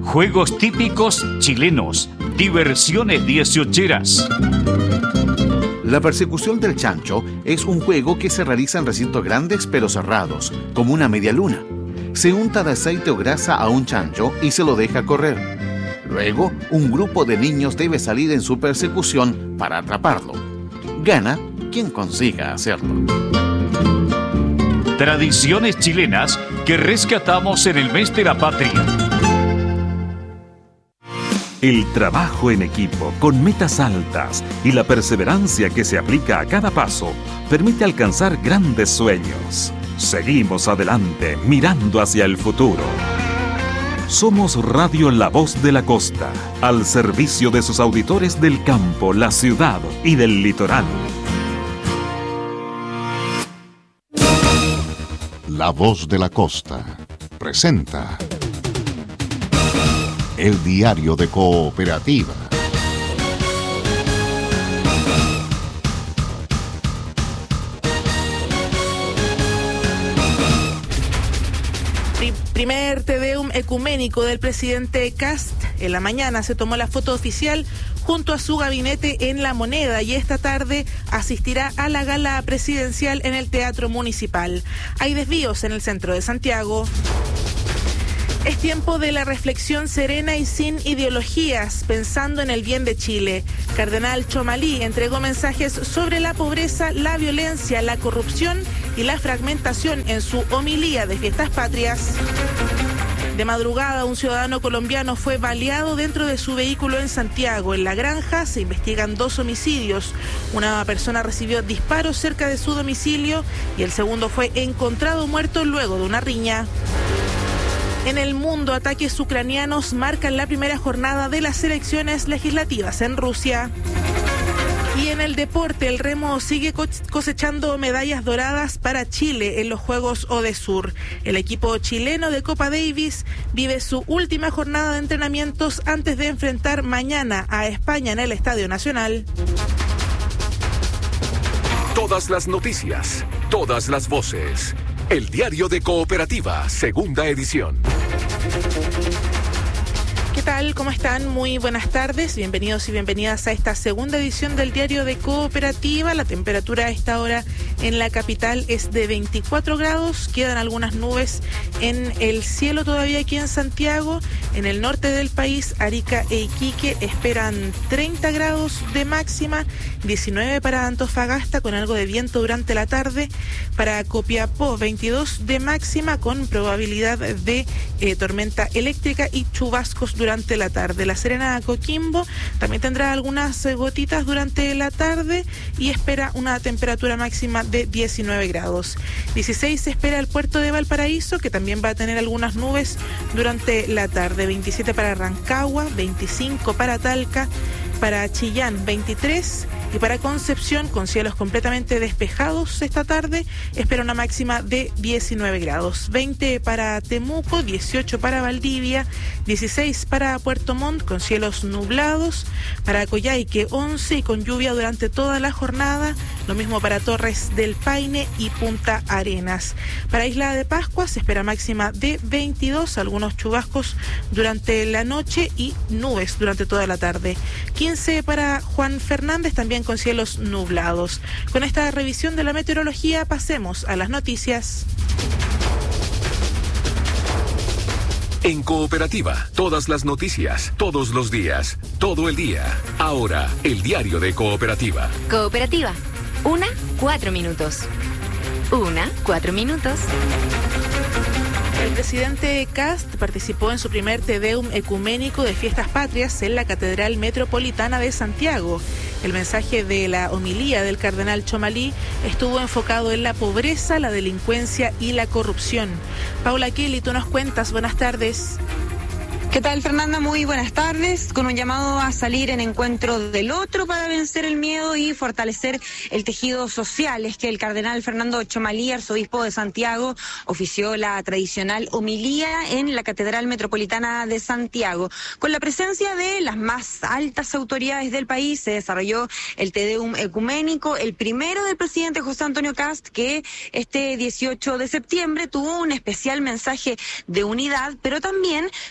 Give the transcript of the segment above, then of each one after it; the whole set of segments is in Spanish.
Juegos típicos chilenos, diversiones dieciocheras. La persecución del chancho es un juego que se realiza en recintos grandes pero cerrados, como una media luna. Se unta de aceite o grasa a un chancho y se lo deja correr. Luego, un grupo de niños debe salir en su persecución para atraparlo. Gana quien consiga hacerlo. Tradiciones chilenas que rescatamos en el mes de la patria. El trabajo en equipo, con metas altas y la perseverancia que se aplica a cada paso, permite alcanzar grandes sueños. Seguimos adelante, mirando hacia el futuro. Somos Radio La Voz de la Costa, al servicio de sus auditores del campo, la ciudad y del litoral. La Voz de la Costa presenta el diario de Cooperativa. Primer Te Deum ecuménico del presidente Kast. En la mañana se tomó la foto oficial junto a su gabinete en La Moneda y esta tarde asistirá a la gala presidencial en el Teatro Municipal. Hay desvíos en el centro de Santiago. Es tiempo de la reflexión serena y sin ideologías, pensando en el bien de Chile. Cardenal Chomalí entregó mensajes sobre la pobreza, la violencia, la corrupción y la fragmentación en su homilía de Fiestas Patrias. De madrugada, un ciudadano colombiano fue baleado dentro de su vehículo en Santiago. En La Granja se investigan 2 homicidios. Una persona recibió disparos cerca de su domicilio y el segundo fue encontrado muerto luego de una riña. En el mundo, ataques ucranianos marcan la primera jornada de las elecciones legislativas en Rusia. Y en el deporte, el remo sigue cosechando medallas doradas para Chile en los Juegos Odesur. El equipo chileno de Copa Davis vive su última jornada de entrenamientos antes de enfrentar mañana a España en el Estadio Nacional. Todas las noticias, todas las voces. El diario de Cooperativa, segunda edición. ¿Qué tal? ¿Cómo están? Muy buenas tardes. Bienvenidos y bienvenidas a esta segunda edición del diario de Cooperativa. La temperatura a esta hora en la capital es de 24 grados. Quedan algunas nubes en el cielo todavía aquí en Santiago. En el norte del país, Arica e Iquique esperan 30 grados de máxima, 19 para Antofagasta con algo de viento durante la tarde. Para Copiapó, 22 de máxima con probabilidad de tormenta eléctrica y chubascos durante la tarde. La Serena, Coquimbo también tendrá algunas gotitas durante la tarde y espera una temperatura máxima de 19 grados. 16 se espera el puerto de Valparaíso, que también va a tener algunas nubes durante la tarde. 27 para Rancagua, 25 para Talca, para Chillán 23 y para Concepción, con cielos completamente despejados esta tarde, espera una máxima de 19 grados. 20 para Temuco, 18 para Valdivia, 16 para Puerto Montt con cielos nublados, para Coyhaique 11 y con lluvia durante toda la jornada, lo mismo para Torres del Paine y Punta Arenas. Para Isla de Pascua se espera máxima de 22, algunos chubascos durante la noche y nubes durante toda la tarde. 15 para Juan Fernández, también con cielos nublados. Con esta revisión de la meteorología pasemos a las noticias. En Cooperativa, todas las noticias, todos los días, todo el día. Ahora, el diario de Cooperativa. Cooperativa, 4 minutos. 4 minutos. El presidente Kast participó en su primer Te Deum ecuménico de Fiestas Patrias en la Catedral Metropolitana de Santiago. El mensaje de la homilía del cardenal Chomalí estuvo enfocado en la pobreza, la delincuencia y la corrupción. Paula Kelly, tú nos cuentas. Buenas tardes. ¿Qué tal, Fernanda? Muy buenas tardes. Con un llamado a salir en encuentro del otro para vencer el miedo y fortalecer el tejido social. Es que el cardenal Fernando Chomalí, arzobispo de Santiago, ofició la tradicional homilía en la Catedral Metropolitana de Santiago. Con la presencia de las más altas autoridades del país se desarrolló el Te Deum ecuménico, el primero del presidente José Antonio Kast, que este 18 de septiembre tuvo un especial mensaje de unidad, pero también preocupación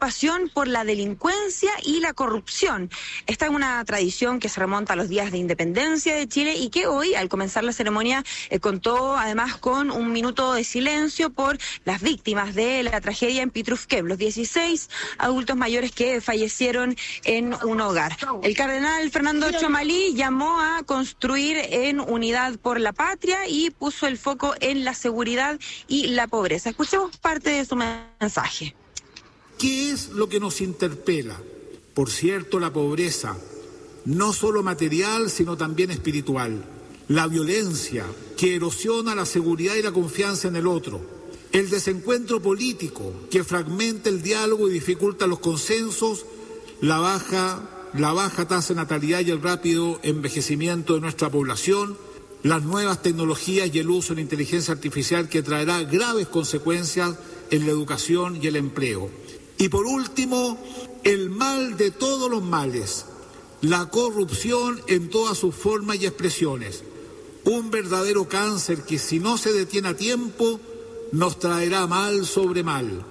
preocupación por la delincuencia y la corrupción. Esta es una tradición que se remonta a los días de independencia de Chile y que hoy, al comenzar la ceremonia, contó además con un minuto de silencio por las víctimas de la tragedia en Pitrufquem, los 16 adultos mayores que fallecieron en un hogar. El cardenal Fernando Tchomalí llamó a construir en unidad por la patria y puso el foco en la seguridad y la pobreza. Escuchemos parte de su mensaje. ¿Qué es lo que nos interpela? Por cierto, la pobreza, no solo material, sino también espiritual. La violencia, que erosiona la seguridad y la confianza en el otro. El desencuentro político, que fragmenta el diálogo y dificulta los consensos. La baja tasa de natalidad y el rápido envejecimiento de nuestra población. Las nuevas tecnologías y el uso de la inteligencia artificial, que traerá graves consecuencias en la educación y el empleo. Y por último, el mal de todos los males, la corrupción en todas sus formas y expresiones. Un verdadero cáncer que, si no se detiene a tiempo, nos traerá mal sobre mal.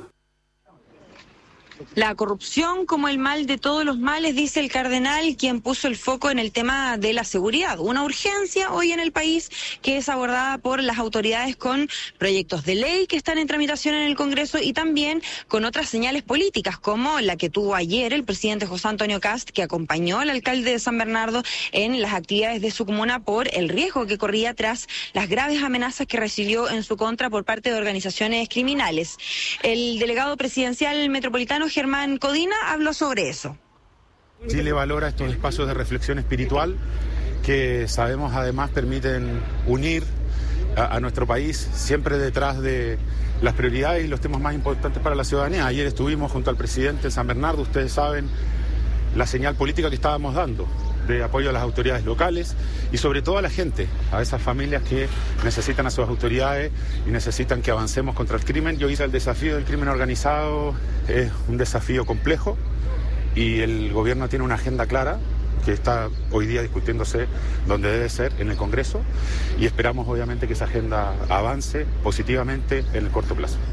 La corrupción como el mal de todos los males, dice el cardenal, quien puso el foco en el tema de la seguridad. Una urgencia hoy en el país que es abordada por las autoridades con proyectos de ley que están en tramitación en el Congreso y también con otras señales políticas, como la que tuvo ayer el presidente José Antonio Kast, que acompañó al alcalde de San Bernardo en las actividades de su comuna por el riesgo que corría tras las graves amenazas que recibió en su contra por parte de organizaciones criminales. El delegado presidencial metropolitano Germán Codina habló sobre eso. Chile valora estos espacios de reflexión espiritual que sabemos además permiten unir a nuestro país siempre detrás de las prioridades y los temas más importantes para la ciudadanía. Ayer estuvimos junto al presidente de San Bernardo, ustedes saben la señal política que estábamos dando de apoyo a las autoridades locales y sobre todo a la gente, a esas familias que necesitan a sus autoridades y necesitan que avancemos contra el crimen. Yo hice el desafío del crimen organizado, es un desafío complejo y el gobierno tiene una agenda clara que está hoy día discutiéndose donde debe ser, en el Congreso, y esperamos obviamente que esa agenda avance positivamente en el corto plazo.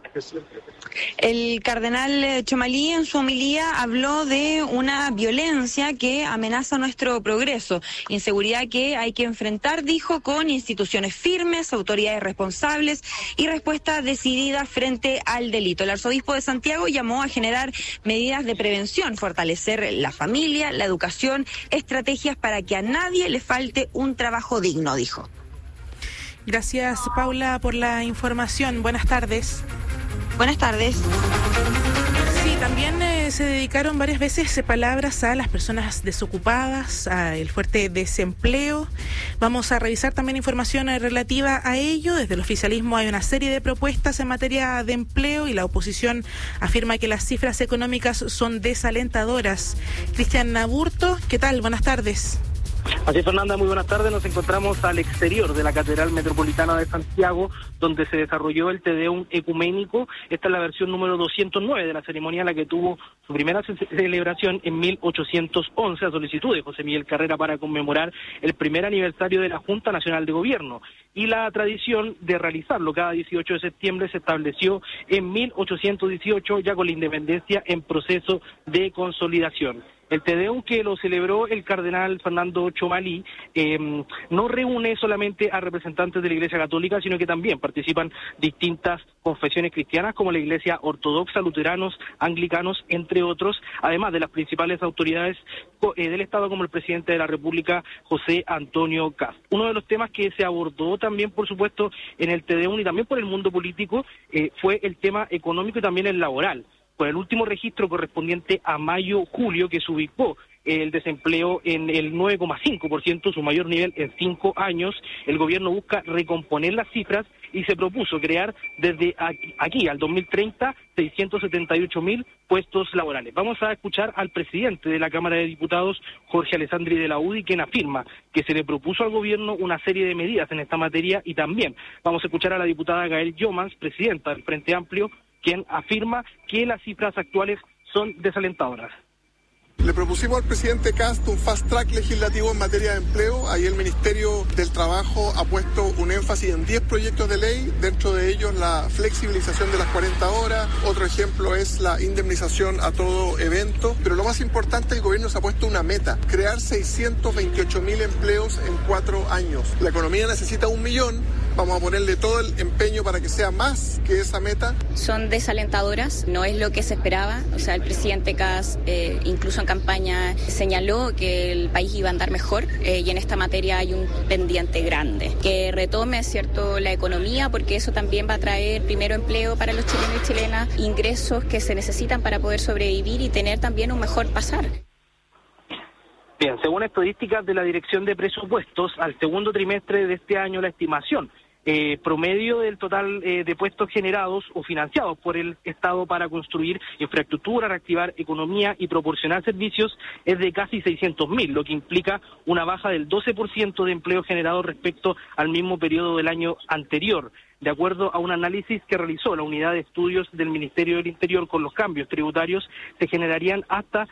El cardenal Tchomalí en su homilía habló de una violencia que amenaza nuestro progreso, inseguridad que hay que enfrentar, dijo, con instituciones firmes, autoridades responsables y respuesta decidida frente al delito. El arzobispo de Santiago llamó a generar medidas de prevención, fortalecer la familia, la educación, estrategias para que a nadie le falte un trabajo digno, dijo. Gracias, Paula, por la información. Buenas tardes. Buenas tardes. Sí, también se dedicaron varias veces palabras a las personas desocupadas, al fuerte desempleo. Vamos a revisar también información relativa a ello. Desde el oficialismo hay una serie de propuestas en materia de empleo y la oposición afirma que las cifras económicas son desalentadoras. Cristian Naburto, ¿qué tal? Buenas tardes. Así es, Fernanda, muy buenas tardes. Nos encontramos al exterior de la Catedral Metropolitana de Santiago, donde se desarrolló el Te Deum ecuménico. Esta es la versión número 209 de la ceremonia, la que tuvo su primera celebración en 1811 a solicitud de José Miguel Carrera para conmemorar el primer aniversario de la Junta Nacional de Gobierno. Y la tradición de realizarlo cada 18 de septiembre se estableció en 1818, ya con la independencia en proceso de consolidación. El Te Deum, que lo celebró el cardenal Fernando Tchomalí, no reúne solamente a representantes de la Iglesia Católica, sino que también participan distintas confesiones cristianas como la Iglesia Ortodoxa, luteranos, anglicanos, entre otros, además de las principales autoridades del Estado como el presidente de la República, José Antonio Kast. Uno de los temas que se abordó también, por supuesto, en el Te Deum y también por el mundo político fue el tema económico y también el laboral. Con el último registro correspondiente a mayo-julio, que se ubicó el desempleo en el 9,5%, su mayor nivel en 5 años, el gobierno busca recomponer las cifras y se propuso crear desde aquí al 2030 678.000 puestos laborales. Vamos a escuchar al presidente de la Cámara de Diputados, Jorge Alessandri de la UDI, quien afirma que se le propuso al gobierno una serie de medidas en esta materia, y también vamos a escuchar a la diputada Gael Yomans, presidenta del Frente Amplio, quien afirma que las cifras actuales son desalentadoras. Le propusimos al presidente Kast un fast track legislativo en materia de empleo. Ahí el Ministerio del Trabajo ha puesto un énfasis en 10 proyectos de ley, dentro de ellos la flexibilización de las 40 horas, otro ejemplo es la indemnización a todo evento, pero lo más importante, el gobierno se ha puesto una meta, crear 628.000 empleos en 4 años. La economía necesita 1 millón, vamos a ponerle todo el empeño para que sea más que esa meta. Son desalentadoras, no es lo que se esperaba, o sea, el presidente Kast incluso en campaña señaló que el país iba a andar mejor y en esta materia hay un pendiente grande. Que retome, ¿cierto?, la economía, porque eso también va a traer primero empleo para los chilenos y chilenas, ingresos que se necesitan para poder sobrevivir y tener también un mejor pasar. Bien, según estadísticas de la Dirección de Presupuestos, al segundo trimestre de este año la estimación promedio del total de puestos generados o financiados por el Estado para construir infraestructura, reactivar economía y proporcionar servicios es de casi 600.000, lo que implica una baja del 12% de empleo generado respecto al mismo periodo del año anterior. De acuerdo a un análisis que realizó la Unidad de Estudios del Ministerio del Interior, con los cambios tributarios se generarían hasta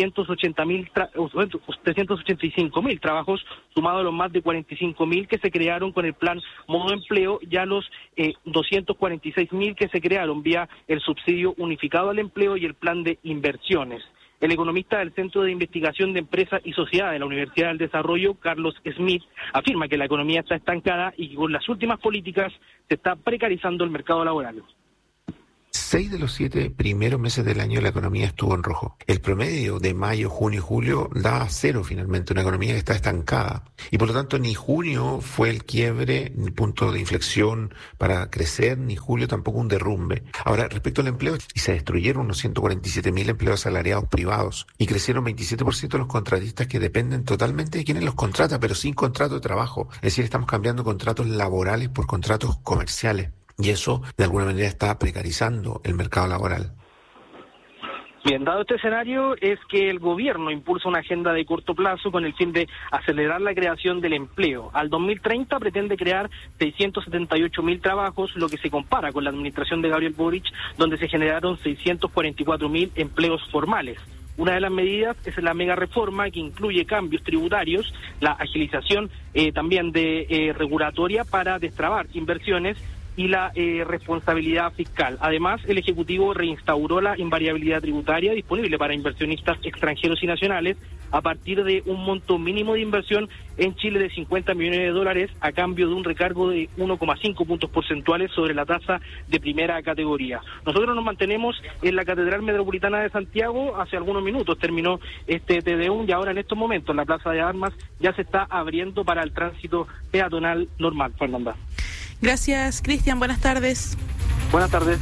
385.000 trabajos, sumado a los más de 45.000 que se crearon con el plan Modo Empleo y a los 246.000 que se crearon vía el subsidio unificado al empleo y el plan de inversiones. El economista del Centro de Investigación de Empresas y Sociedad de la Universidad del Desarrollo, Carlos Smith, afirma que la economía está estancada y que con las últimas políticas se está precarizando el mercado laboral. 6 de los 7 primeros meses del año la economía estuvo en rojo. El promedio de mayo, junio y julio da 0 finalmente, una economía que está estancada. Y por lo tanto ni junio fue el quiebre, ni punto de inflexión para crecer, ni julio tampoco un derrumbe. Ahora, respecto al empleo, se destruyeron unos 147.000 empleos asalariados privados y crecieron 27% los contratistas que dependen totalmente de quienes los contrata, pero sin contrato de trabajo. Es decir, estamos cambiando contratos laborales por contratos comerciales. Y eso, de alguna manera, está precarizando el mercado laboral. Bien, dado este escenario, es que el gobierno impulsa una agenda de corto plazo con el fin de acelerar la creación del empleo. Al 2030 pretende crear 678.000 trabajos, lo que se compara con la administración de Gabriel Boric, donde se generaron 644.000 empleos formales. Una de las medidas es la mega reforma, que incluye cambios tributarios, la agilización también de regulatoria para destrabar inversiones y la responsabilidad fiscal. Además, el Ejecutivo reinstauró la invariabilidad tributaria disponible para inversionistas extranjeros y nacionales a partir de un monto mínimo de inversión en Chile de $50 millones a cambio de un recargo de 1,5 puntos porcentuales sobre la tasa de primera categoría. Nosotros nos mantenemos en la Catedral Metropolitana de Santiago. Hace algunos minutos terminó este TD1 y ahora en estos momentos la Plaza de Armas ya se está abriendo para el tránsito peatonal normal. Fernanda. Gracias, Cristian. Buenas tardes. Buenas tardes.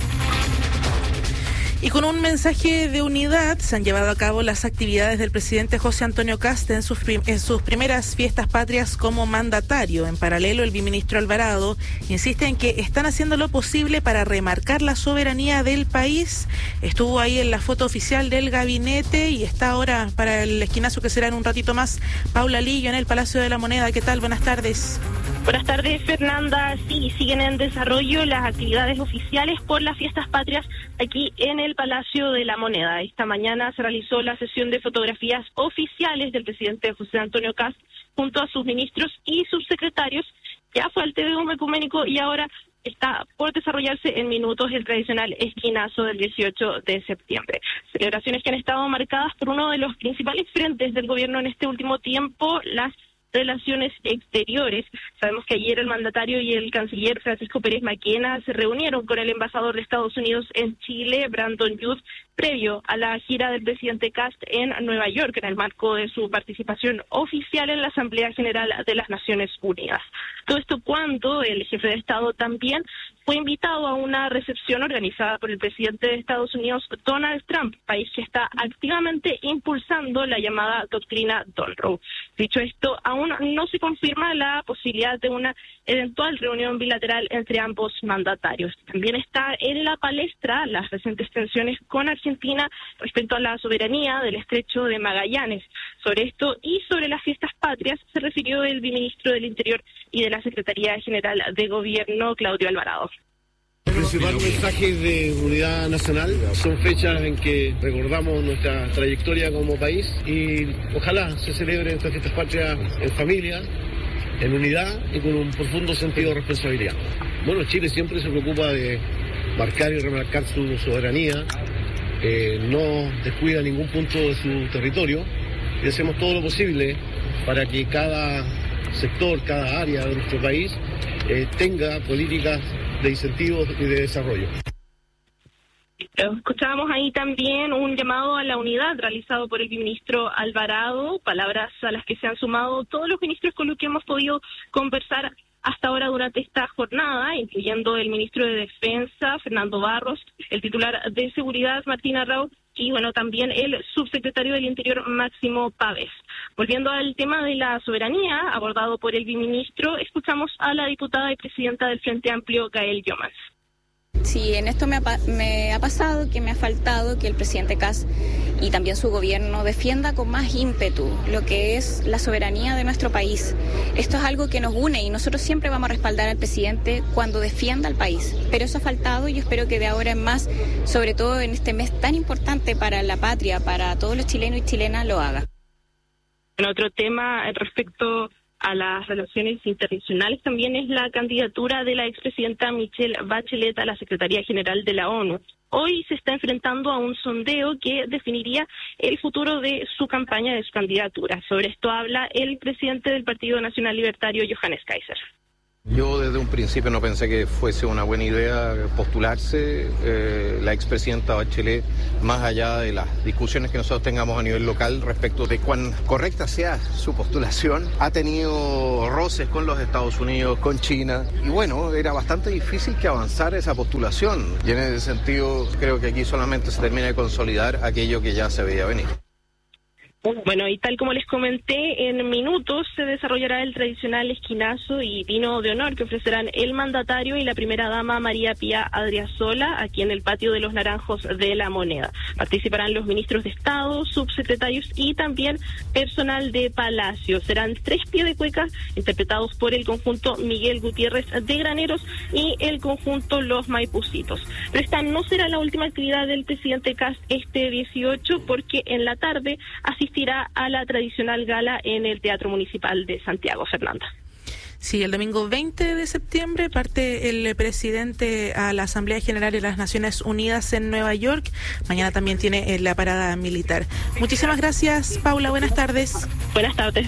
Y con un mensaje de unidad se han llevado a cabo las actividades del presidente José Antonio Kast en sus primeras fiestas patrias como mandatario. En paralelo, el viceministro Alvarado insiste en que están haciendo lo posible para remarcar la soberanía del país. Estuvo ahí en la foto oficial del gabinete y está ahora para el esquinazo que será en un ratito más Paula Lillo en el Palacio de la Moneda. ¿Qué tal? Buenas tardes. Buenas tardes, Fernanda. Sí, siguen en desarrollo las actividades oficiales por las fiestas patrias aquí en el Palacio de la Moneda. Esta mañana se realizó la sesión de fotografías oficiales del presidente José Antonio Kast junto a sus ministros y subsecretarios. Ya fue al TD1 ecuménico y ahora está por desarrollarse en minutos el tradicional esquinazo del 18 de septiembre. Celebraciones que han estado marcadas por uno de los principales frentes del gobierno en este último tiempo, las relaciones exteriores. Sabemos que ayer el mandatario y el canciller Francisco Pérez Maquena se reunieron con el embajador de Estados Unidos en Chile, Brandon Youth, previo a la gira del presidente Kast en Nueva York, en el marco de su participación oficial en la Asamblea General de las Naciones Unidas. Todo esto cuando el jefe de Estado también fue invitado a una recepción organizada por el presidente de Estados Unidos, Donald Trump, país que está activamente impulsando la llamada doctrina Monroe. Dicho esto, aún no se confirma la posibilidad de una eventual reunión bilateral entre ambos mandatarios. También está en la palestra las recientes tensiones con Argentina respecto a la soberanía del Estrecho de Magallanes. Sobre esto y sobre las fiestas patrias se refirió el viceministro del Interior y de la Secretaría General de Gobierno, Claudio Alvarado. El principal mensaje de unidad nacional son fechas en que recordamos nuestra trayectoria como país y ojalá se celebren estas fiestas patrias en familia, en unidad y con un profundo sentido de responsabilidad. Bueno, Chile siempre se preocupa de marcar y remarcar su soberanía, no descuida ningún punto de su territorio y hacemos todo lo posible para que cada sector, cada área de nuestro país tenga políticas de incentivos y de desarrollo. Escuchábamos ahí también un llamado a la unidad realizado por el ministro Alvarado, palabras a las que se han sumado todos los ministros con los que hemos podido conversar hasta ahora durante esta jornada, incluyendo el ministro de Defensa, Fernando Barros, el titular de Seguridad, Martín Arrau, y bueno, también el subsecretario del Interior, Máximo Pavés. Volviendo al tema de la soberanía, abordado por el biministro, escuchamos a la diputada y presidenta del Frente Amplio, Gael Llomas. Sí, en esto me ha pasado que me ha faltado que el presidente Kast y también su gobierno defienda con más ímpetu lo que es la soberanía de nuestro país. Esto es algo que nos une y nosotros siempre vamos a respaldar al presidente cuando defienda al país. Pero eso ha faltado y yo espero que de ahora en más, sobre todo en este mes tan importante para la patria, para todos los chilenos y chilenas, lo haga. En otro tema respecto a las relaciones internacionales también es la candidatura de la expresidenta Michelle Bachelet a la Secretaría General de la ONU. Hoy se está enfrentando a un sondeo que definiría el futuro de su campaña, de su candidatura. Sobre esto habla el presidente del Partido Nacional Libertario, Johannes Kaiser. Yo desde un principio no pensé que fuese una buena idea postularse. La expresidenta Bachelet, más allá de las discusiones que nosotros tengamos a nivel local respecto de cuán correcta sea su postulación, ha tenido roces con los Estados Unidos, con China, y bueno, era bastante difícil que avanzara esa postulación. Y en ese sentido creo que aquí solamente se termina de consolidar aquello que ya se veía venir. Bueno, y tal como les comenté, en minutos se desarrollará el tradicional esquinazo y vino de honor que ofrecerán el mandatario y la primera dama María Pía Adriasola aquí en el patio de los Naranjos de la Moneda. Participarán los ministros de Estado, subsecretarios y también personal de Palacio. Serán 3 pies de cueca interpretados por el conjunto Miguel Gutiérrez de Graneros y el conjunto Los Maipucitos. Pero esta no será la última actividad del presidente Kast este 18 porque en la tarde asistirá a la tradicional gala en el Teatro Municipal de Santiago. Fernanda. Sí, el domingo 20 de septiembre parte el presidente a la Asamblea General de las Naciones Unidas en Nueva York. Mañana también tiene la parada militar. Muchísimas gracias, Paula. Buenas tardes. Buenas tardes.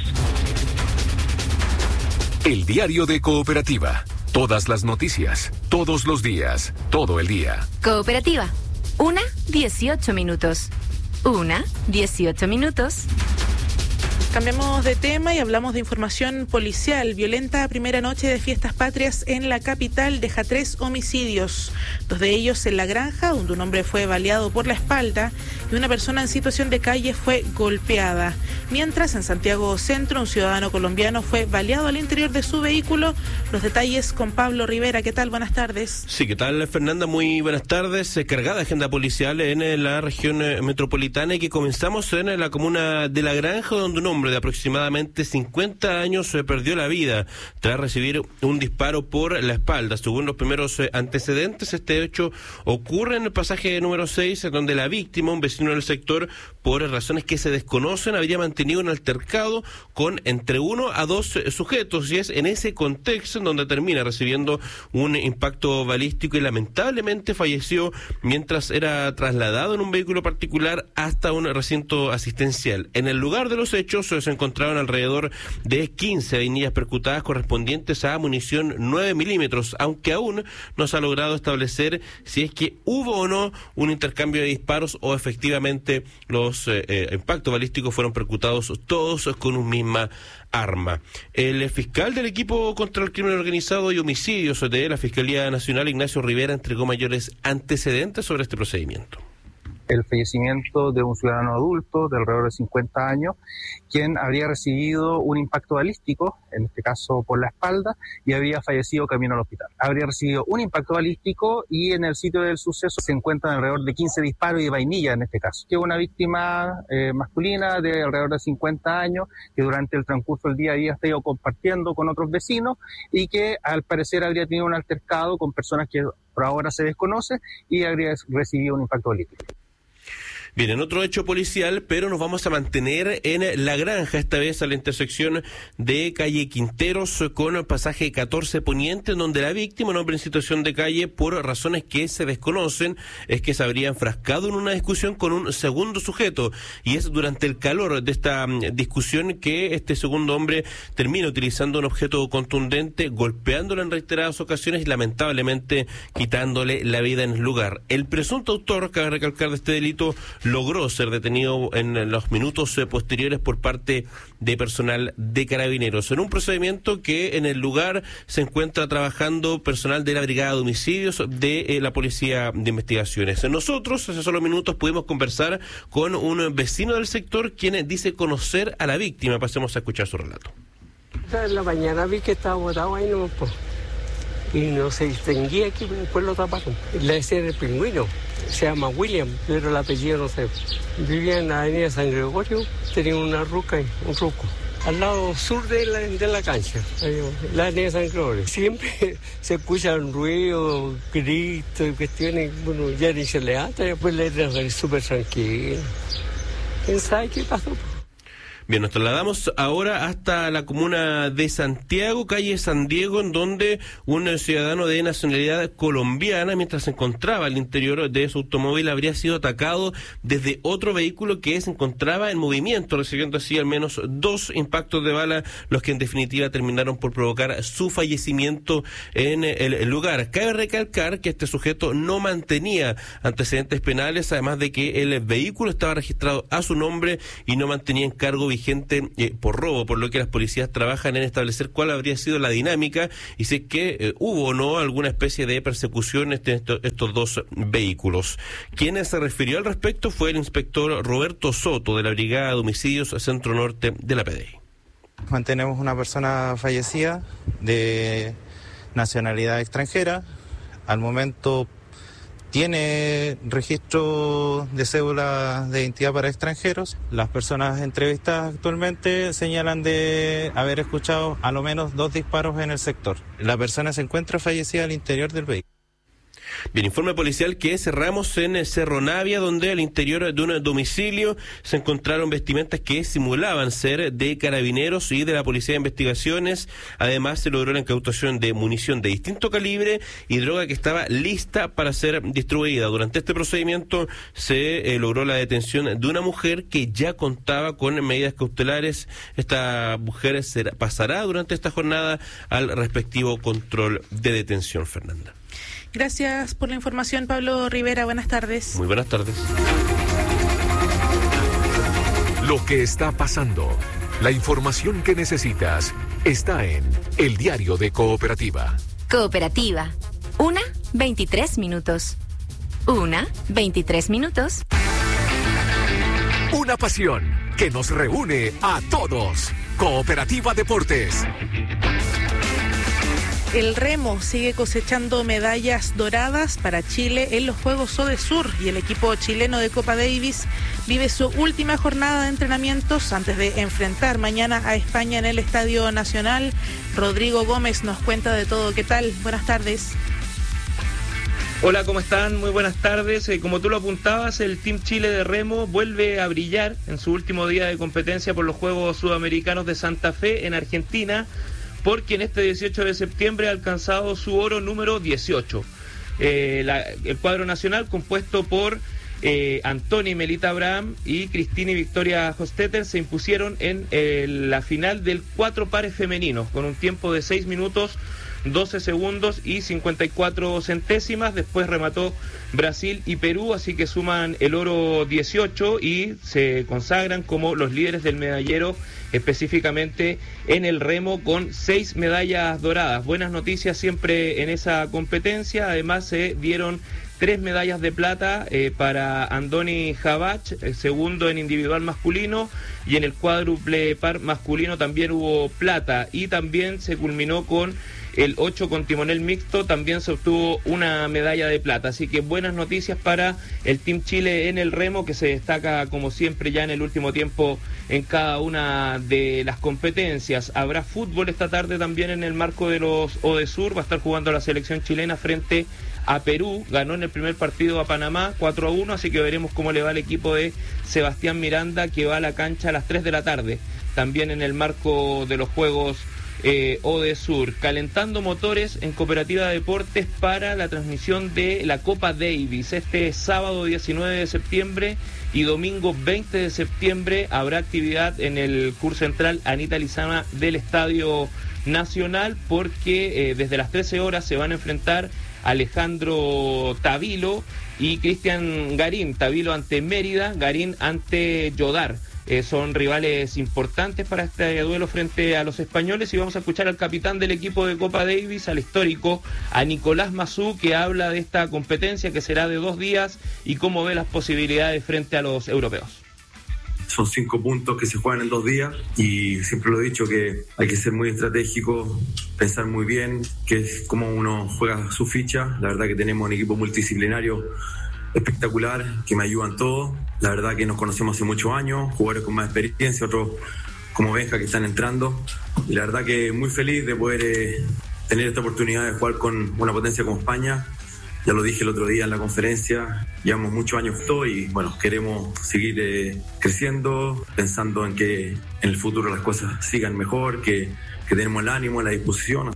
El diario de Cooperativa. Todas las noticias, todos los días, todo el día. Cooperativa. 1:18 minutos. 1:18 minutos. Cambiamos de tema y hablamos de información policial. Violenta primera noche de fiestas patrias en la capital deja 3 homicidios. 2 de ellos en La Granja, donde un hombre fue baleado por la espalda y una persona en situación de calle fue golpeada. Mientras, en Santiago Centro, un ciudadano colombiano fue baleado al interior de su vehículo. Los detalles con Pablo Rivera. ¿Qué tal? Buenas tardes. Sí, ¿qué tal, Fernanda? Muy buenas tardes. Cargada agenda policial en la región metropolitana y que comenzamos en la comuna de La Granja, donde un hombre de aproximadamente 50 años perdió la vida tras recibir un disparo por la espalda. Según los primeros antecedentes, este hecho ocurre en el pasaje número 6, donde la víctima, un vecino del sector, por razones que se desconocen, habría mantenido un altercado con entre 1 a 2 sujetos, y es en ese contexto en donde termina recibiendo un impacto balístico y lamentablemente falleció mientras era trasladado en un vehículo particular hasta un recinto asistencial. En el lugar de los hechos se encontraron alrededor de 15 vainillas percutadas correspondientes a munición 9 milímetros, aunque aún no se ha logrado establecer si es que hubo o no un intercambio de disparos o efectivamente los impactos balísticos fueron percutados todos con una misma arma. El fiscal del equipo contra el crimen organizado y homicidios de la Fiscalía Nacional, Ignacio Rivera, entregó mayores antecedentes sobre este procedimiento. el fallecimiento de un ciudadano adulto de alrededor de 50 años, quien habría recibido un impacto balístico, en este caso por la espalda, y había fallecido camino al hospital. Habría recibido un impacto balístico y en el sitio del suceso se encuentran alrededor de 15 disparos y de vainilla en este caso. Que una víctima masculina de alrededor de 50 años que durante el transcurso del día había estado compartiendo con otros vecinos y que al parecer habría tenido un altercado con personas que por ahora se desconoce y habría recibido un impacto balístico. Bien, en otro hecho policial, pero nos vamos a mantener en La Granja, esta vez a la intersección de calle Quinteros con pasaje 14 Poniente, en donde la víctima, un hombre en situación de calle, por razones que se desconocen, es que se habría enfrascado en una discusión con un segundo sujeto, y es durante el calor de esta discusión que este segundo hombre termina utilizando un objeto contundente, golpeándolo en reiteradas ocasiones y lamentablemente quitándole la vida en el lugar. El presunto autor, cabe recalcar, de este delito, logró ser detenido en los minutos posteriores por parte de personal de Carabineros, en un procedimiento que en el lugar se encuentra trabajando personal de la Brigada de Homicidios de la Policía de Investigaciones. Nosotros hace solo minutos pudimos conversar con un vecino del sector quien dice conocer a la víctima. Pasemos a escuchar su relato. En la mañana vi que estaba botado ahí, no, y no se distinguía que después lo taparon. Le decían el Pingüino. Se llama William, pero el apellido no sé. Vivía en la avenida San Gregorio, tenía una ruca y un ruco. Al lado sur de la cancha, la avenida San Gregorio. Siempre se escuchan ruidos, gritos y cuestiones. Bueno, ya ni se le ata, después le era súper tranquilo. ¿Quién sabe qué pasó? Bien, nos trasladamos ahora hasta la comuna de Santiago, calle San Diego, en donde un ciudadano de nacionalidad colombiana, mientras se encontraba al interior de su automóvil, habría sido atacado desde otro vehículo que se encontraba en movimiento, recibiendo así al menos 2 impactos de bala, los que en definitiva terminaron por provocar su fallecimiento en el lugar. Cabe recalcar que este sujeto no mantenía antecedentes penales, además de que el vehículo estaba registrado a su nombre y no mantenía en cargo vigente por robo, por lo que las policías trabajan en establecer cuál habría sido la dinámica y si es que hubo o no alguna especie de persecución entre estos 2 vehículos. Quien se refirió al respecto fue el inspector Roberto Soto de la Brigada de Homicidios Centro Norte de la PDI. Mantenemos una persona fallecida de nacionalidad extranjera. Al momento tiene registro de cédula de identidad para extranjeros. Las personas entrevistadas actualmente señalan de haber escuchado a lo menos 2 disparos en el sector. La persona se encuentra fallecida al interior del vehículo. Bien, informe policial que cerramos en Cerro Navia, donde al interior de un domicilio se encontraron vestimentas que simulaban ser de Carabineros y de la Policía de Investigaciones. Además, se logró la incautación de munición de distinto calibre y droga que estaba lista para ser distribuida. Durante este procedimiento se logró la detención de una mujer que ya contaba con medidas cautelares. Esta mujer pasará durante esta jornada al respectivo control de detención, Fernanda. Gracias por la información, Pablo Rivera. Buenas tardes. Muy buenas tardes. Lo que está pasando, la información que necesitas, está en El Diario de Cooperativa. Cooperativa. 1:23 minutos. 1:23 minutos. Una pasión que nos reúne a todos. Cooperativa Deportes. El remo sigue cosechando medallas doradas para Chile en los Juegos Odesur y el equipo chileno de Copa Davis vive su última jornada de entrenamientos antes de enfrentar mañana a España en el Estadio Nacional. Rodrigo Gómez nos cuenta de todo. ¿Qué tal? Buenas tardes. Hola, ¿cómo están? Muy buenas tardes. Como tú lo apuntabas, el Team Chile de remo vuelve a brillar en su último día de competencia por los Juegos Sudamericanos de Santa Fe en Argentina, porque en este 18 de septiembre ha alcanzado su oro número 18. El cuadro nacional, compuesto por Antoni y Melita Abraham y Cristina y Victoria Hostetter, se impusieron en la final del 4 pares femeninos, con un tiempo de 6 minutos, 12 segundos y 54 centésimas. Después remató Brasil y Perú, así que suman el oro 18 y se consagran como los líderes del medallero, específicamente en el remo, con 6 medallas doradas. Buenas noticias siempre en esa competencia. Además se dieron 3 medallas de plata para Andoni Jabach, segundo en individual masculino, y en el cuádruple par masculino también hubo plata, y también se culminó con el 8 con timonel mixto, también se obtuvo una medalla de plata. Así que buenas noticias para el Team Chile en el remo, que se destaca como siempre ya en el último tiempo en cada una de las competencias. Habrá fútbol esta tarde también en el marco de los ODESUR. Va a estar jugando la selección chilena frente a Perú. Ganó en el primer partido a Panamá 4-1, así que veremos cómo le va al equipo de Sebastián Miranda, que va a la cancha a las 3 de la tarde, también en el marco de los Juegos ODESUR. Calentando motores en Cooperativa Deportes para la transmisión de la Copa Davis. Este sábado 19 de septiembre y domingo 20 de septiembre habrá actividad en el CUR Central Anita Lizama del Estadio Nacional, porque desde las 13 horas se van a enfrentar Alejandro Tavilo y Cristian Garín. Tavilo ante Mérida, Garín ante Yodar. Son rivales importantes para este duelo frente a los españoles, y vamos a escuchar al capitán del equipo de Copa Davis, al histórico, a Nicolás Mazú, que habla de esta competencia que será de 2 días y cómo ve las posibilidades frente a los europeos. Son 5 puntos que se juegan en 2 días, y siempre lo he dicho que hay que ser muy estratégico, pensar muy bien qué es cómo uno juega su ficha. La verdad que tenemos un equipo multidisciplinario espectacular, que me ayudan todos. La verdad que nos conocemos hace muchos años, jugadores con más experiencia, otros como Benja que están entrando, y la verdad que muy feliz de poder tener esta oportunidad de jugar con una potencia como España. Ya lo dije el otro día en la conferencia, llevamos muchos años y bueno, queremos seguir creciendo, pensando en que en el futuro las cosas sigan mejor, que tenemos el ánimo, la disposición.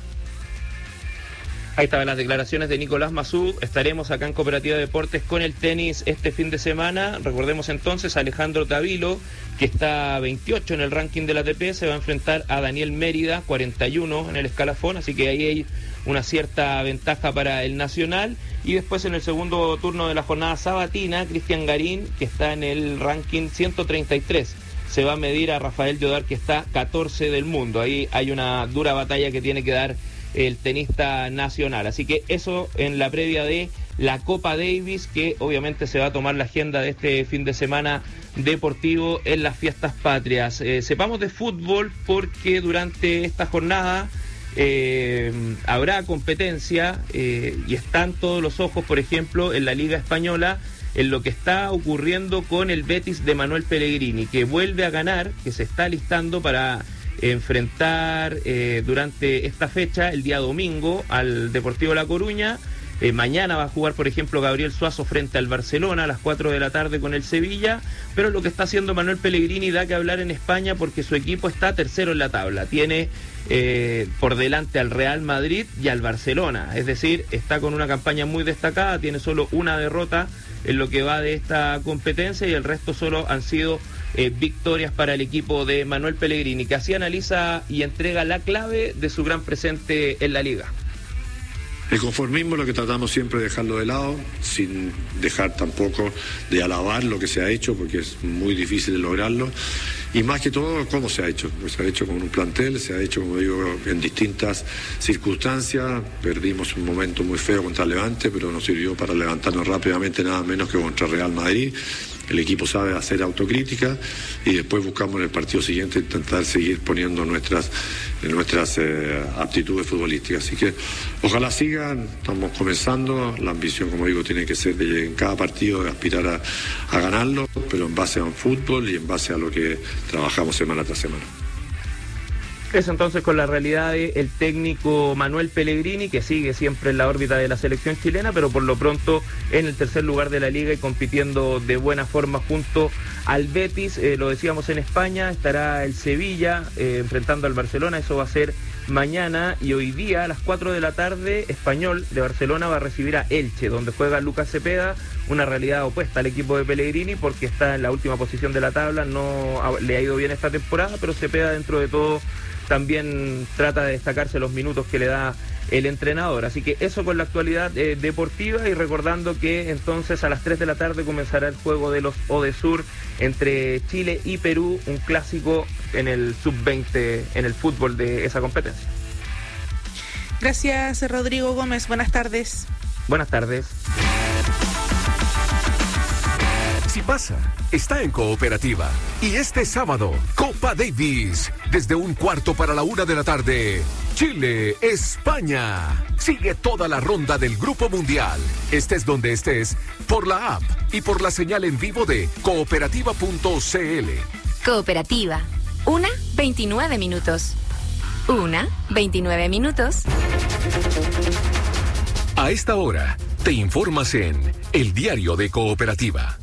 Ahí estaban las declaraciones de Nicolás Mazú. Estaremos acá en Cooperativa Deportes con el tenis este fin de semana. Recordemos entonces a Alejandro Tavilo, que está 28 en el ranking de la ATP, se va a enfrentar a Daniel Mérida, 41 en el escalafón, así que ahí hay una cierta ventaja para el nacional. Y después en el segundo turno de la jornada sabatina, Cristian Garín, que está en el ranking 133, se va a medir a Rafael Yodar, que está 14 del mundo. Ahí hay una dura batalla que tiene que dar el tenista nacional. Así que eso en la previa de la Copa Davis, que obviamente se va a tomar la agenda de este fin de semana deportivo en las fiestas patrias. Sepamos de fútbol, porque durante esta jornada habrá competencia y están todos los ojos, por ejemplo, en la Liga Española, en lo que está ocurriendo con el Betis de Manuel Pellegrini, que vuelve a ganar, que se está alistando para enfrentar durante esta fecha, el día domingo, al Deportivo La Coruña. Mañana va a jugar, por ejemplo, Gabriel Suazo frente al Barcelona a las 4 de la tarde con el Sevilla. Pero lo que está haciendo Manuel Pellegrini da que hablar en España, porque su equipo está tercero en la tabla. Tiene por delante al Real Madrid y al Barcelona. Es decir, está con una campaña muy destacada, tiene solo una derrota en lo que va de esta competencia, y el resto solo han sido victorias para el equipo de Manuel Pellegrini, que así analiza y entrega la clave de su gran presente en la liga. El conformismo es lo que tratamos siempre de dejarlo de lado, sin dejar tampoco de alabar lo que se ha hecho, porque es muy difícil de lograrlo. Y más que todo, cómo se ha hecho. Pues se ha hecho con un plantel, se ha hecho, como digo, en distintas circunstancias. Perdimos un momento muy feo contra Levante, pero nos sirvió para levantarnos rápidamente, nada menos que contra Real Madrid. El equipo sabe hacer autocrítica, y después buscamos en el partido siguiente intentar seguir poniendo nuestras aptitudes futbolísticas. Así que ojalá sigan, estamos comenzando. La ambición, como digo, tiene que ser de en cada partido de aspirar a ganarlo, pero en base a un fútbol y en base a lo que trabajamos semana tras semana. Eso entonces con la realidad del técnico Manuel Pellegrini, que sigue siempre en la órbita de la selección chilena, pero por lo pronto en el tercer lugar de la liga y compitiendo de buena forma junto al Betis. Lo decíamos, en España estará el Sevilla enfrentando al Barcelona. Eso va a ser mañana, y hoy día a las 4 de la tarde Español de Barcelona va a recibir a Elche, donde juega Lucas Cepeda, una realidad opuesta al equipo de Pellegrini, porque está en la última posición de la tabla. No le ha ido bien esta temporada, pero Cepeda dentro de todo también trata de destacarse los minutos que le da el entrenador. Así que eso con la actualidad deportiva, y recordando que entonces a las 3 de la tarde comenzará el juego de los ODESUR entre Chile y Perú, un clásico en el sub-20 en el fútbol de esa competencia. Gracias, Rodrigo Gómez. Buenas tardes. Buenas tardes. si pasa, está en Cooperativa. Y este sábado, Copa Davis, desde 1:15 p.m, Chile, España. Sigue toda la ronda del Grupo Mundial. Estés donde estés, por la app y por la señal en vivo de cooperativa.cl. Cooperativa. 1:29 minutos. 1:29 minutos. A esta hora, te informas en El Diario de Cooperativa.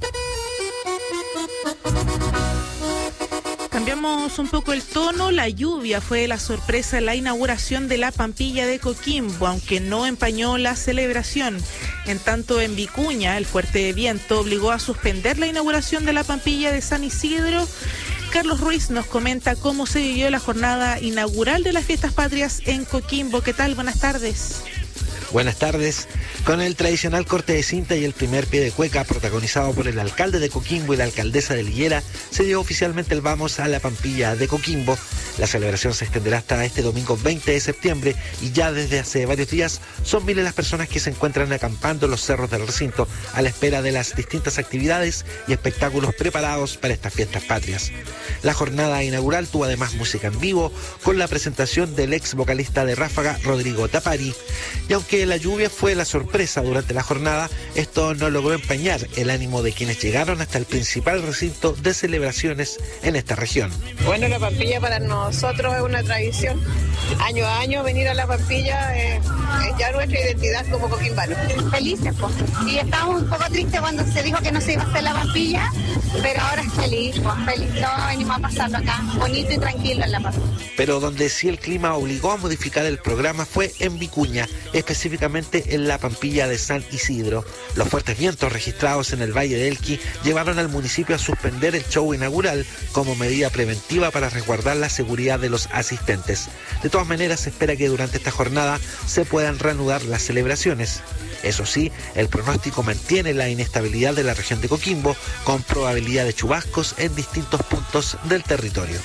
Cambiamos un poco el tono. La lluvia fue la sorpresa en la inauguración de la Pampilla de Coquimbo, aunque no empañó la celebración. En tanto, en Vicuña, el fuerte viento obligó a suspender la inauguración de la Pampilla de San Isidro. Carlos Ruiz nos comenta cómo se vivió la jornada inaugural de las Fiestas Patrias en Coquimbo. ¿Qué tal? Buenas tardes. Buenas tardes. Con el tradicional corte de cinta y el primer pie de cueca protagonizado por el alcalde de Coquimbo y la alcaldesa de Liguera, se dio oficialmente el vamos a la Pampilla de Coquimbo. La celebración se extenderá hasta este domingo 20 de septiembre y ya desde hace varios días son miles las personas que se encuentran acampando en los cerros del recinto a la espera de las distintas actividades y espectáculos preparados para estas Fiestas Patrias. La jornada inaugural tuvo además música en vivo con la presentación del ex vocalista de Ráfaga, Rodrigo Tapari. Y aunque la lluvia fue la sorpresa durante la jornada, esto no logró empañar el ánimo de quienes llegaron hasta el principal recinto de celebraciones en esta región. Bueno, la Pampilla para nosotros es una tradición. Año a año venir a la Pampilla es ya nuestra identidad como coquimbanos. Felices, pues. Y estábamos un poco tristes cuando se dijo que no se iba a hacer la Pampilla, pero ahora es feliz, pues feliz. Todos venimos a pasarlo acá, bonito y tranquilo en la Pampilla. Pero donde sí el clima obligó a modificar el programa fue en Vicuña, específicamente en la Pampilla de San Isidro. Los fuertes vientos registrados en el Valle de Elqui llevaron al municipio a suspender el show inaugural como medida preventiva para resguardar la seguridad de los asistentes. De todas maneras, se espera que durante esta jornada se puedan reanudar las celebraciones. Eso sí, el pronóstico mantiene la inestabilidad de la región de Coquimbo, con probabilidad de chubascos en distintos puntos del territorio.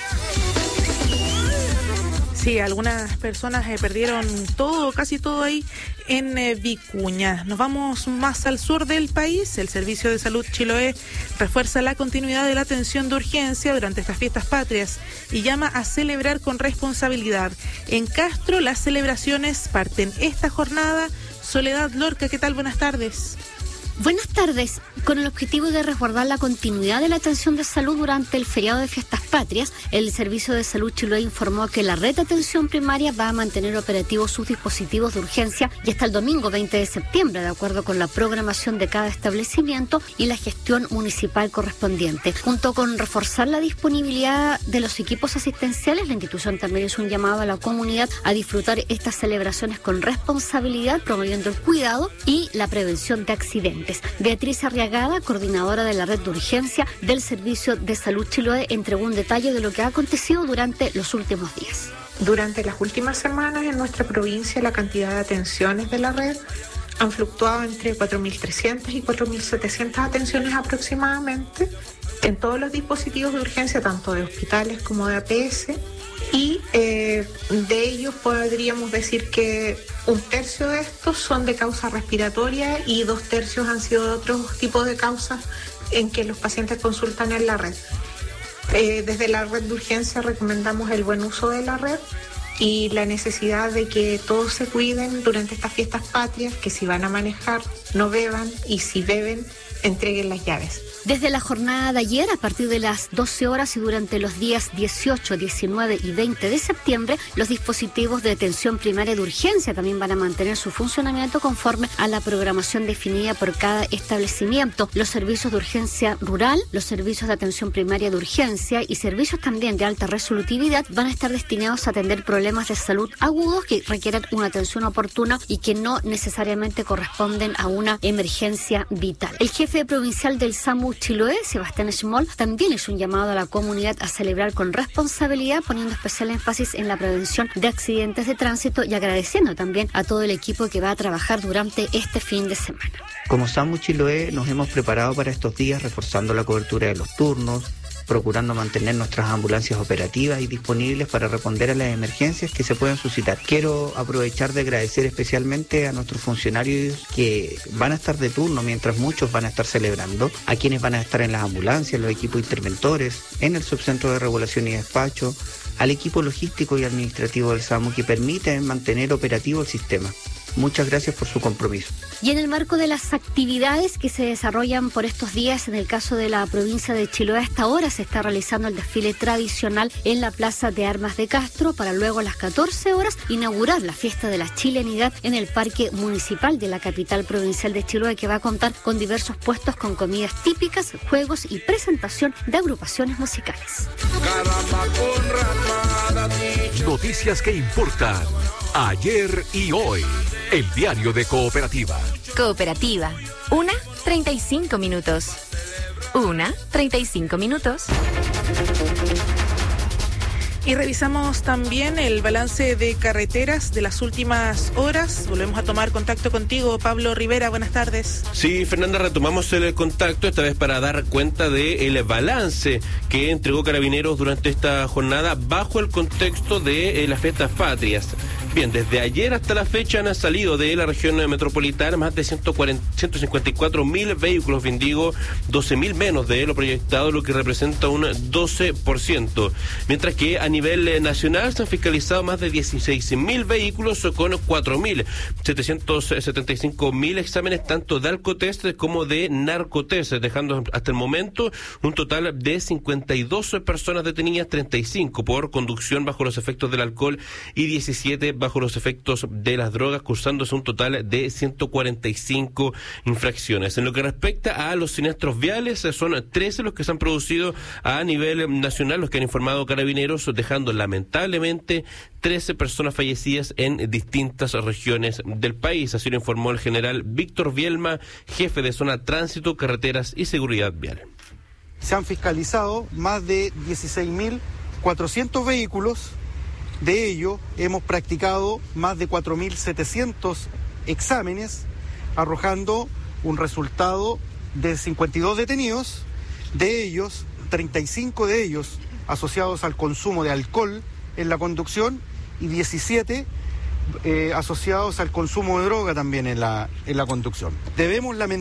Sí, algunas personas perdieron todo, casi todo ahí en Vicuña. Nos vamos más al sur del país. El Servicio de Salud Chiloé refuerza la continuidad de la atención de urgencia durante estas Fiestas Patrias y llama a celebrar con responsabilidad. En Castro, las celebraciones parten esta jornada. Soledad Lorca, ¿qué tal? Buenas tardes. Buenas tardes. Con el objetivo de resguardar la continuidad de la atención de salud durante el feriado de Fiestas Patrias, el Servicio de Salud Chiloé informó que la red de atención primaria va a mantener operativos sus dispositivos de urgencia y hasta el domingo 20 de septiembre, de acuerdo con la programación de cada establecimiento y la gestión municipal correspondiente. Junto con reforzar la disponibilidad de los equipos asistenciales, la institución también hizo un llamado a la comunidad a disfrutar estas celebraciones con responsabilidad, promoviendo el cuidado y la prevención de accidentes. Beatriz Arriagada, coordinadora de la red de urgencia del Servicio de Salud Chiloé, entregó un detalle de lo que ha acontecido durante los últimos días. Durante las últimas semanas en nuestra provincia la cantidad de atenciones de la red han fluctuado entre 4.300 y 4.700 atenciones aproximadamente en todos los dispositivos de urgencia, tanto de hospitales como de APS. Y de ellos podríamos decir que 1/3 de estos son de causa respiratoria y 2/3 han sido de otros tipos de causas en que los pacientes consultan en la red. Desde la red de urgencia recomendamos el buen uso de la red y la necesidad de que todos se cuiden durante estas Fiestas Patrias, que si van a manejar no beban y si beben entreguen las llaves. Desde la jornada de ayer, a partir de las 12 horas y durante los días 18, 19 y 20 de septiembre, los dispositivos de atención primaria de urgencia también van a mantener su funcionamiento conforme a la programación definida por cada establecimiento. Los servicios de urgencia rural, los servicios de atención primaria de urgencia y servicios también de alta resolutividad van a estar destinados a atender problemas de salud agudos que requieren una atención oportuna y que no necesariamente corresponden a una emergencia vital. El jefe provincial del SAMU Chiloé, Sebastián Schmoll, también hizo un llamado a la comunidad a celebrar con responsabilidad, poniendo especial énfasis en la prevención de accidentes de tránsito y agradeciendo también a todo el equipo que va a trabajar durante este fin de semana. Como SAMU Chiloé nos hemos preparado para estos días reforzando la cobertura de los turnos, procurando mantener nuestras ambulancias operativas y disponibles para responder a las emergencias que se puedan suscitar. Quiero aprovechar de agradecer especialmente a nuestros funcionarios que van a estar de turno mientras muchos van a estar celebrando, a quienes van a estar en las ambulancias, los equipos interventores, en el subcentro de regulación y despacho, al equipo logístico y administrativo del SAMU que permiten mantener operativo el sistema. Muchas gracias por su compromiso. Y en el marco de las actividades que se desarrollan por estos días, en el caso de la provincia de Chiloé, a esta hora se está realizando el desfile tradicional en la Plaza de Armas de Castro, para luego a las 14 horas inaugurar la fiesta de la chilenidad en el Parque Municipal de la capital provincial de Chiloé, que va a contar con diversos puestos con comidas típicas, juegos y presentación de agrupaciones musicales. Noticias que importan ayer y hoy. El diario de Cooperativa. Cooperativa. 1:35 minutos. 1:35 minutos. Y revisamos también el balance de carreteras de las últimas horas. Volvemos a tomar contacto contigo, Pablo Rivera. Buenas tardes. Sí, Fernanda, retomamos el contacto, esta vez para dar cuenta del balance que entregó Carabineros durante esta jornada bajo el contexto de las fiestas patrias. Bien, desde ayer hasta la fecha han salido de la región metropolitana más de 154.000 vehículos, bien digo, 12.000 menos de lo proyectado, lo que representa un 12%. Mientras que a nivel nacional se han fiscalizado más de 16.000 vehículos con 4.775.000 exámenes tanto de alcotest como de narcotest, dejando hasta el momento un total de 52 personas detenidas, 35 por conducción bajo los efectos del alcohol y 17 bajo los efectos de las drogas, cursándose un total de 145 infracciones. En lo que respecta a los siniestros viales, son 13 los que se han producido a nivel nacional, los que han informado Carabineros, dejando lamentablemente 13 personas fallecidas en distintas regiones del país. Así lo informó el general Víctor Bielma, jefe de zona tránsito, carreteras y seguridad vial. Se han fiscalizado más de 16.400 vehículos. De ello, hemos practicado más de 4.700 exámenes, arrojando un resultado de 52 detenidos, de ellos, 35 de ellos asociados al consumo de alcohol en la conducción y 17 asociados al consumo de droga también en la conducción. Debemos lamentar